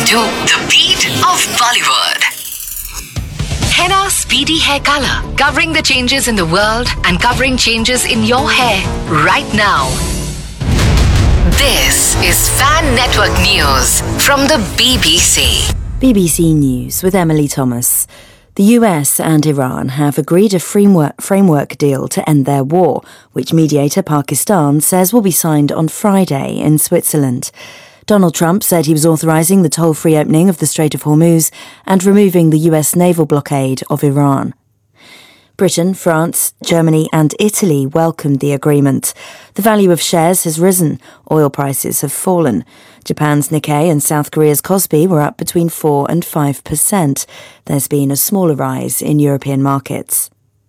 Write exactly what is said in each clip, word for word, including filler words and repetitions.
to The Beat of Bollywood. Henna Speedy Hair Color, covering the changes in the world and covering changes in your hair right now. This is Fan Network News from the B B C. B B C News with Emily Thomas. The U S and Iran have agreed a framework, framework deal to end their war, which mediator Pakistan says will be signed on Friday in Switzerland. Donald Trump said he was authorizing the toll-free opening of the Strait of Hormuz and removing the U S naval blockade of Iran. Britain, France, Germany and Italy welcomed the agreement. The value of shares has risen. Oil prices have fallen. Japan's Nikkei and South Korea's Kospi were up between four and five percent. There's been a smaller rise in European markets.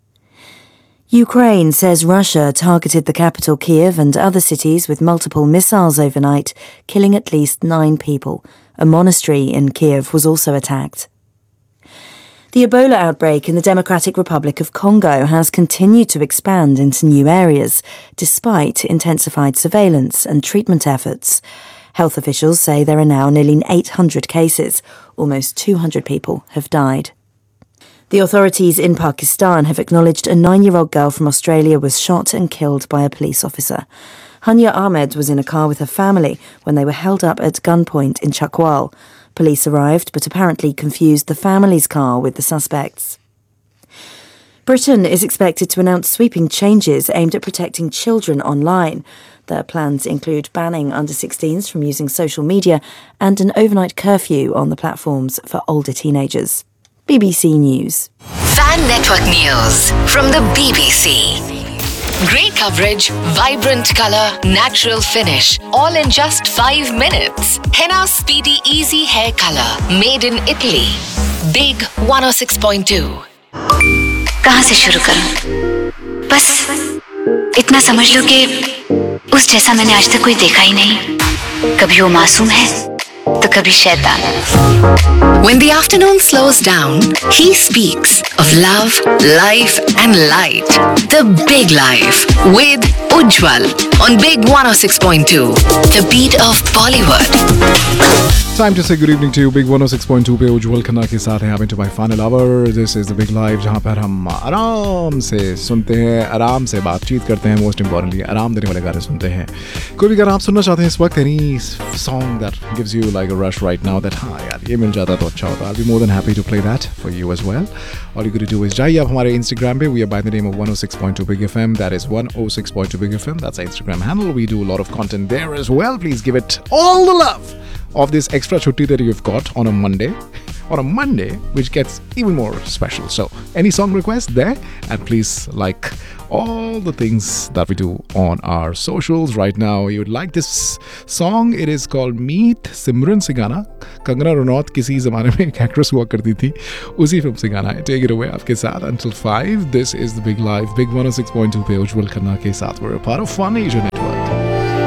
Ukraine says Russia targeted the capital Kyiv and other cities with multiple missiles overnight, killing at least nine people. A monastery in Kyiv was also attacked. The Ebola outbreak in the Democratic Republic of Congo has continued to expand into new areas, despite intensified surveillance and treatment efforts. Health officials say there are now nearly eight hundred cases. Almost two hundred people have died. The authorities in Pakistan have acknowledged a nine-year-old girl from Australia was shot and killed by a police officer. Hania Ahmed was in a car with her family when they were held up at gunpoint in Chakwal. Police arrived but apparently confused the family's car with the suspects. Britain is expected to announce sweeping changes aimed at protecting children online. Their plans include banning under sixteens from using social media and an overnight curfew on the platforms for older teenagers. B B C News. Fan Network News from the B B C. Great coverage, vibrant color, natural finish, all in just five minutes. Henna Speedy Easy Hair Color, made in Italy. Big one oh six point two. कहाँ से शुरू करूं? बस इतना समझ लो कि उस जैसा मैंने आज तक कोई देखा ही नहीं. कभी वो मासूम है, तो कभी शैतान. When the afternoon slows down, he speaks of love, life and light. The Big Life with Ujjwal on Big one oh six point two. The Beat of Bollywood. Time to say good evening to you. Big one oh six point two पे उज्जवल खन्ना के साथ हैं आप into my final hour. This is the Big Life जहाँ पर हम आराम से सुनते हैं, आराम से बातचीत करते हैं, most importantly आराम देने वाले गाने सुनते हैं. कोई भी गाना आप सुनना चाहते हैं इस वक्त, any song that gives you like a rush right now that हाँ यार ये मिल जाता तो अच्छा होता, I'll be more than happy to play that for you as well. All you got to do is जाइए आप हमारे Instagram पे, we are by the name of one oh six point two Big F M. That is one oh six point two Big F M. That's our Instagram handle. We do a lot of content there as well. Please give it all the love of this extra chutti that you've got on a Monday, on a Monday, which gets even more special. So, any song request there, and please like all the things that we do on our socials right now. You would like this song? It is called Meet, Simran से गाना. कंगना रनौत किसी ज़माने में एक actress हुआ करती थी, उसी फिल्म से गाना है. Take it away आपके साथ until five. This is the Big Life, Big one oh six point two पे उज्जवल खन्ना के साथ. We're a part of Fun Asia Network.